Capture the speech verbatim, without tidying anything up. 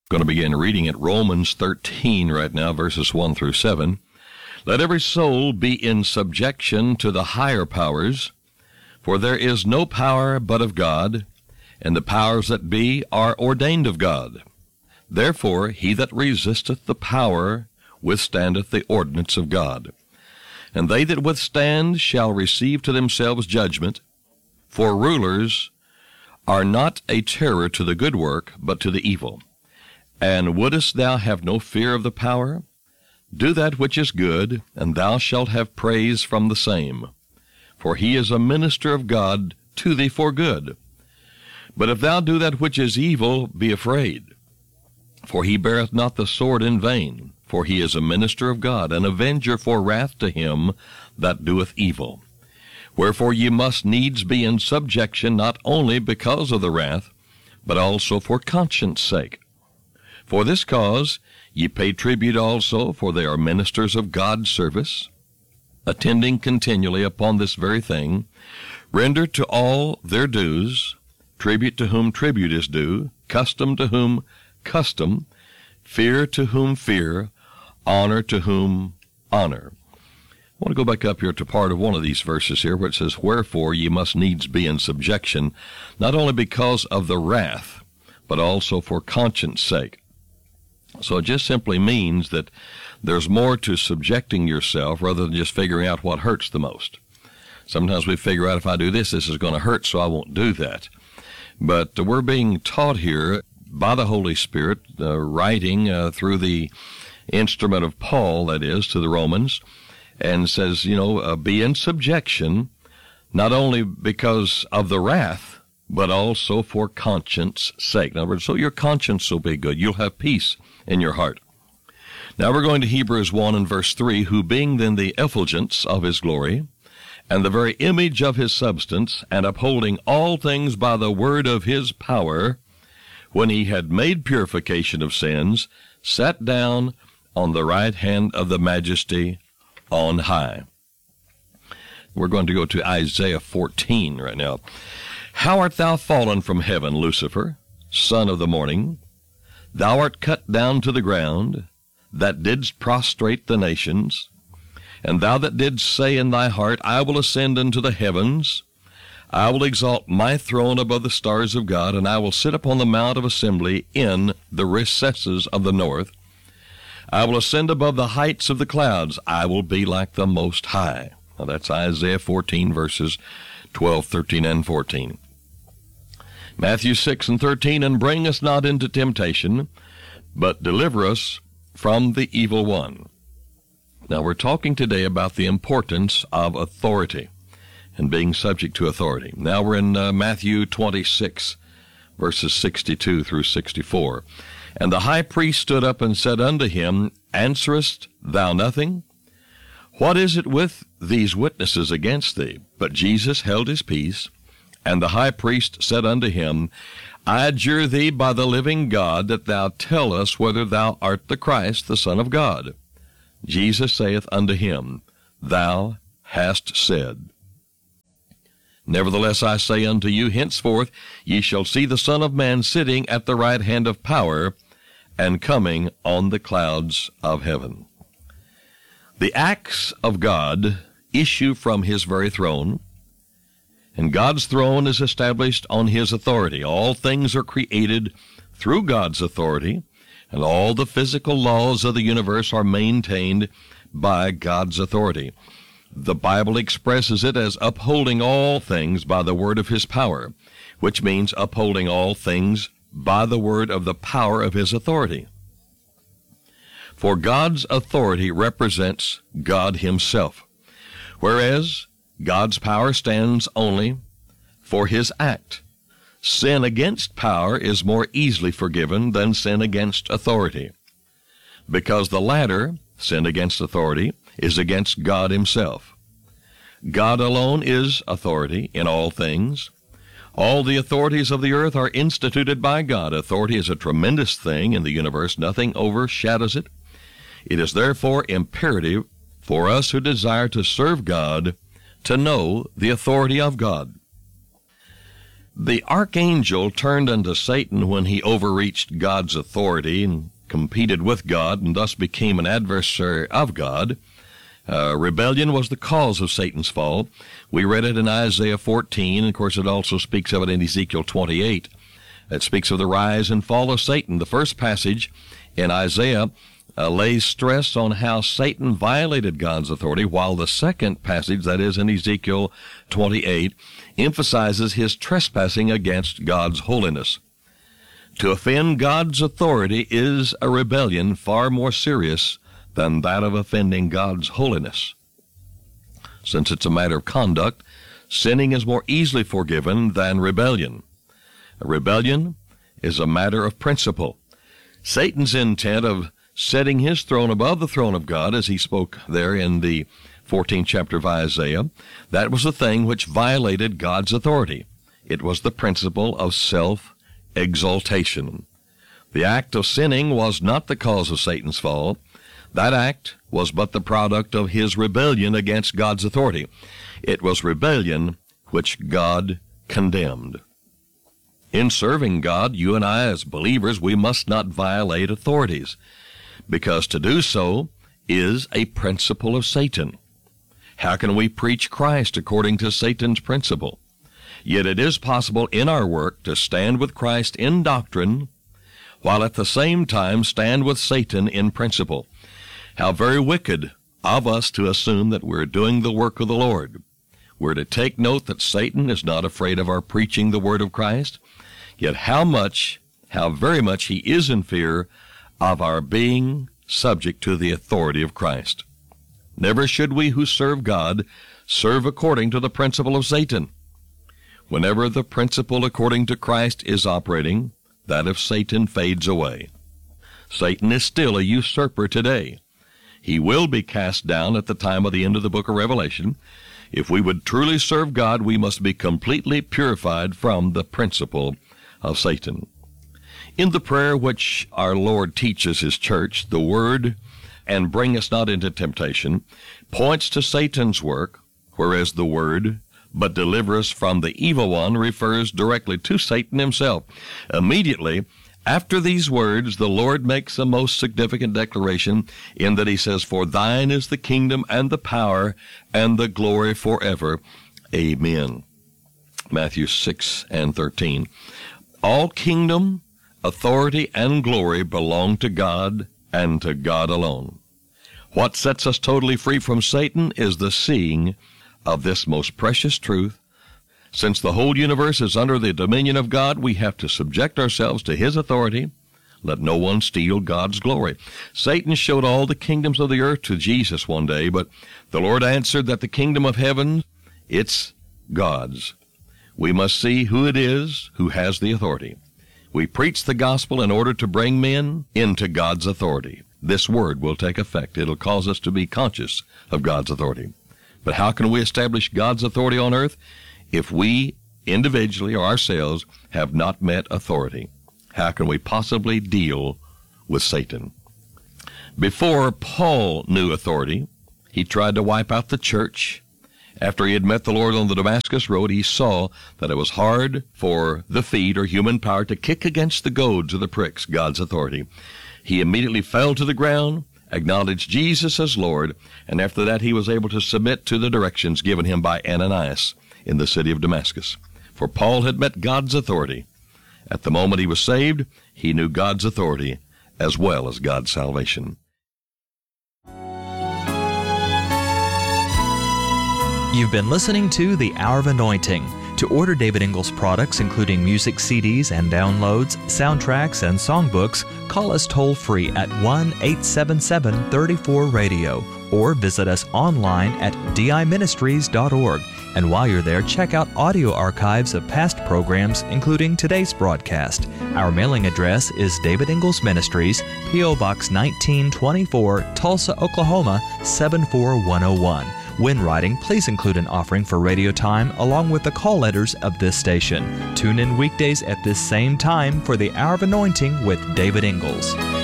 Going to begin reading at Romans thirteen right now, verses one through seven. Let every soul be in subjection to the higher powers, for there is no power but of God, and the powers that be are ordained of God. Therefore he that resisteth the power withstandeth the ordinance of God. And they that withstand shall receive to themselves judgment, for rulers are not a terror to the good work, but to the evil. And wouldest thou have no fear of the power? Do that which is good, and thou shalt have praise from the same. For he is a minister of God to thee for good. But if thou do that which is evil, be afraid. For he beareth not the sword in vain, for he is a minister of God, an avenger for wrath to him that doeth evil. Wherefore ye must needs be in subjection, not only because of the wrath, but also for conscience sake. For this cause ye pay tribute also, for they are ministers of God's service, attending continually upon this very thing. Render to all their dues, tribute to whom tribute is due, custom to whom custom, fear to whom fear, honor to whom honor. I want to go back up here to part of one of these verses here where it says, Wherefore ye must needs be in subjection, not only because of the wrath, but also for conscience sake. So it just simply means that there's more to subjecting yourself rather than just figuring out what hurts the most. Sometimes we figure out if I do this, this is going to hurt, so I won't do that. But we're being taught here by the Holy Spirit, uh, writing uh, through the instrument of Paul, that is, to the Romans, and says, you know, uh, be in subjection, not only because of the wrath, but also for conscience sake. In other words, so your conscience will be good. You'll have peace in your heart. Now we're going to Hebrews one and verse three, who being then the effulgence of his glory, and the very image of his substance, and upholding all things by the word of his power, when he had made purification of sins, sat down on the right hand of the majesty on high. We're going to go to Isaiah fourteen right now. How art thou fallen from heaven, Lucifer, son of the morning? Thou art cut down to the ground, that didst prostrate the nations. And thou that didst say in thy heart, I will ascend into the heavens, I will exalt my throne above the stars of God, and I will sit upon the mount of assembly in the recesses of the north. I will ascend above the heights of the clouds, I will be like the Most High. Now that's Isaiah fourteen, verses twelve, thirteen, and fourteen. Matthew six and thirteen, and bring us not into temptation, but deliver us from the evil one. Now we're talking today about the importance of authority and being subject to authority. Now we're in uh, Matthew twenty-six, verses sixty-two through sixty-four. And the high priest stood up and said unto him, Answerest thou nothing? What is it with these witnesses against thee? But Jesus held his peace. And the high priest said unto him, I adjure thee by the living God, that thou tell us whether thou art the Christ, the Son of God. Jesus saith unto him, Thou hast said. Nevertheless I say unto you, henceforth ye shall see the Son of Man sitting at the right hand of power, and coming on the clouds of heaven. The acts of God issue from his very throne, and God's throne is established on his authority. All things are created through God's authority, and all the physical laws of the universe are maintained by God's authority. The Bible expresses it as upholding all things by the word of his power, which means upholding all things by the word of the power of his authority. For God's authority represents God himself, whereas God's power stands only for his act. Sin against power is more easily forgiven than sin against authority, because the latter, sin against authority, is against God himself. God alone is authority in all things. All the authorities of the earth are instituted by God. Authority is a tremendous thing in the universe. Nothing overshadows it. It is therefore imperative for us who desire to serve God to know the authority of God. The archangel turned unto Satan when he overreached God's authority and competed with God and thus became an adversary of God. Uh, rebellion was the cause of Satan's fall. We read it in Isaiah fourteen, and of course it also speaks of it in Ezekiel twenty-eight. It speaks of the rise and fall of Satan. The first passage in Isaiah uh, lays stress on how Satan violated God's authority, while the second passage, that is in Ezekiel twenty-eight, emphasizes his trespassing against God's holiness. To offend God's authority is a rebellion far more serious than that of offending God's holiness. Since it's a matter of conduct, sinning is more easily forgiven than rebellion. A rebellion is a matter of principle. Satan's intent of setting his throne above the throne of God, as he spoke there in the fourteenth chapter of Isaiah, that was the thing which violated God's authority. It was the principle of self-exaltation. The act of sinning was not the cause of Satan's fall. That act was but the product of his rebellion against God's authority. It was rebellion which God condemned. In serving God, you and I as believers, we must not violate authorities, because to do so is a principle of Satan. How can we preach Christ according to Satan's principle? Yet it is possible in our work to stand with Christ in doctrine, while at the same time stand with Satan in principle. How very wicked of us to assume that we're doing the work of the Lord. We're to take note that Satan is not afraid of our preaching the word of Christ, yet how much, how very much he is in fear of our being subject to the authority of Christ. Never should we who serve God serve according to the principle of Satan. Whenever the principle according to Christ is operating, that of Satan fades away. Satan is still a usurper today. He will be cast down at the time of the end of the book of Revelation. If we would truly serve God, we must be completely purified from the principle of Satan. In the prayer which our Lord teaches his church, the word, "and bring us not into temptation," points to Satan's work, whereas the word, "but deliver us from the evil one," refers directly to Satan himself. Immediately after these words, the Lord makes a most significant declaration in that he says, "For thine is the kingdom and the power and the glory forever. Amen." Matthew six and thirteen. All kingdom, authority, and glory belong to God and to God alone. What sets us totally free from Satan is the seeing of this most precious truth. Since the whole universe is under the dominion of God, we have to subject ourselves to his authority. Let no one steal God's glory. Satan showed all the kingdoms of the earth to Jesus one day, but the Lord answered that the kingdom of heaven, it's God's. We must see who it is who has the authority. We preach the gospel in order to bring men into God's authority. This word will take effect. It'll cause us to be conscious of God's authority. But how can we establish God's authority on earth if we individually or ourselves have not met authority? How can we possibly deal with Satan? Before Paul knew authority, he tried to wipe out the church. After he had met the Lord on the Damascus road, he saw that it was hard for the feet or human power to kick against the goads or the pricks, God's authority. He immediately fell to the ground, acknowledged Jesus as Lord, and after that he was able to submit to the directions given him by Ananias in the city of Damascus. For Paul had met God's authority. At the moment he was saved, he knew God's authority as well as God's salvation. You've been listening to The Hour of Anointing. To order David Ingles products, including music C Ds and downloads, soundtracks, and songbooks, call us toll-free at one eight seven seven, three four, radio or visit us online at d i ministries dot org. And while you're there, check out audio archives of past programs, including today's broadcast. Our mailing address is David Ingles Ministries, P O Box nineteen twenty-four, Tulsa, Oklahoma, seven four one oh one. When writing, please include an offering for radio time along with the call letters of this station. Tune in weekdays at this same time for the Hour of Anointing with David Ingles.